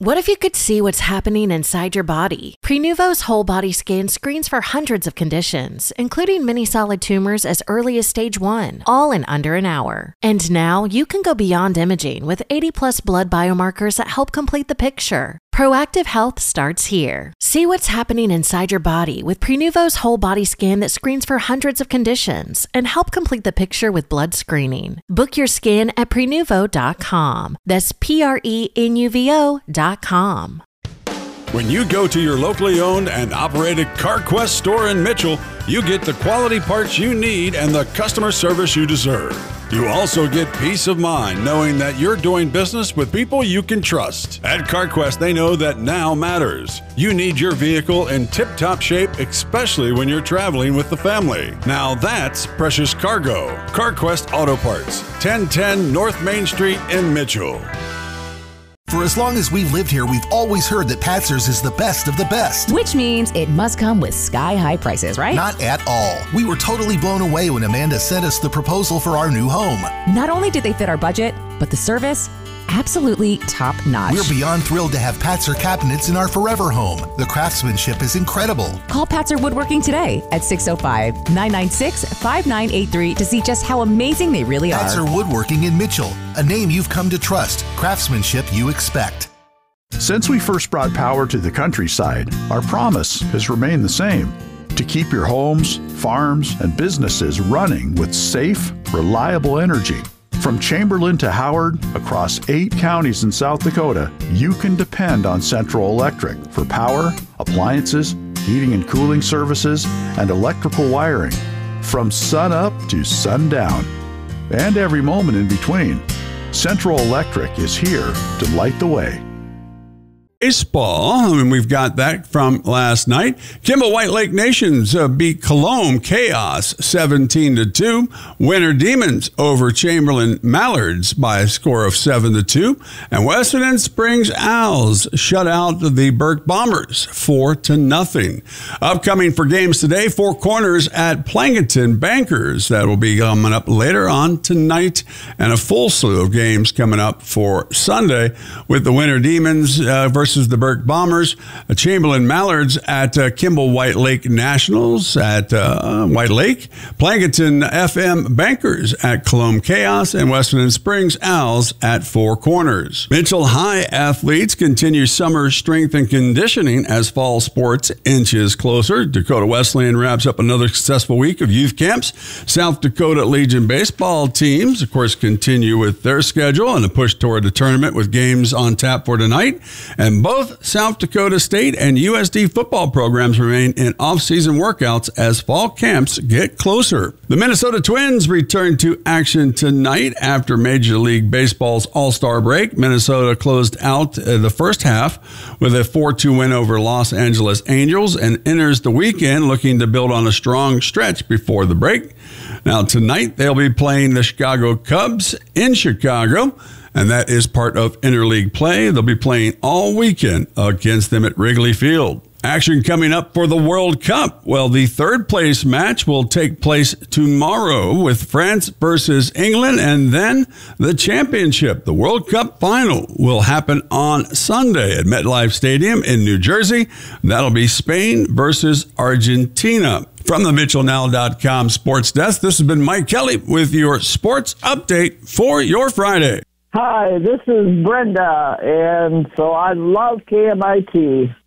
What if you could see what's happening inside your body? Prenuvo's whole body scan screens for hundreds of conditions, including many solid tumors as early as stage 1, all in under an hour. And now you can go beyond imaging with 80+ blood biomarkers that help complete the picture. Proactive health starts here. See what's happening inside your body with Prenuvo's whole body scan that screens for hundreds of conditions and help complete the picture with blood screening. Book your scan at Prenuvo.com. That's Prenuvo.com. When you go to your locally owned and operated CarQuest store in Mitchell, you get the quality parts you need and the customer service you deserve. You also get peace of mind knowing that you're doing business with people you can trust. At CarQuest, they know that now matters. You need your vehicle in tip-top shape, especially when you're traveling with the family. Now that's precious cargo. CarQuest Auto Parts, 1010 North Main Street in Mitchell. For as long as we've lived here, we've always heard that Patzer's is the best of the best. Which means it must come with sky-high prices, right? Not at all. We were totally blown away when Amanda sent us the proposal for our new home. Not only did they fit our budget, but the service, absolutely top-notch. We're beyond thrilled to have Patzer cabinets in our forever home. The craftsmanship is incredible. Call Patzer Woodworking today at 605-996-5983 to see just how amazing they really are. Patzer Woodworking in Mitchell, a name you've come to trust, craftsmanship you expect. Since we first brought power to the countryside, our promise has remained the same: to keep your homes, farms, and businesses running with safe, reliable energy. From Chamberlain to Howard, across 8 counties in South Dakota, you can depend on Central Electric for power, appliances, heating and cooling services, and electrical wiring. From sun up to sundown, and every moment in between, Central Electric is here to light the way. Baseball, and we've got that from last night. Kimball White Lake Nations beat Colomb Chaos 17-2. Winter Demons over Chamberlain Mallards by a score of 7-2. And Western Springs Owls shut out the Burke Bombers 4-0. Upcoming for games today, Four Corners at Plankinton Bankers. That will be coming up later on tonight, and a full slew of games coming up for Sunday with the Winter Demons versus the Burke Bombers, Chamberlain Mallards at Kimball White Lake Nationals at White Lake, Plankinton FM Bankers at Colomb Chaos, and Western Springs Owls at Four Corners. Mitchell High athletes continue summer strength and conditioning as fall sports inches closer. Dakota Wesleyan wraps up another successful week of youth camps. South Dakota Legion baseball teams, of course, continue with their schedule and a push toward the tournament with games on tap for tonight. And both South Dakota State and USD football programs remain in off-season workouts as fall camps get closer. The Minnesota Twins return to action tonight after Major League Baseball's All-Star break. Minnesota closed out the first half with a 4-2 win over Los Angeles Angels and enters the weekend looking to build on a strong stretch before the break. Now, tonight they'll be playing the Chicago Cubs in Chicago, and that is part of interleague play. They'll be playing all weekend against them at Wrigley Field. Action coming up for the World Cup. Well, the third place match will take place tomorrow with France versus England, and then the championship, the World Cup final, will happen on Sunday at MetLife Stadium in New Jersey. That'll be Spain versus Argentina. From the MitchellNow.com Sports Desk, this has been Mike Kelly with your sports update for your Friday. Hi, this is Brenda, and so I love KMIT.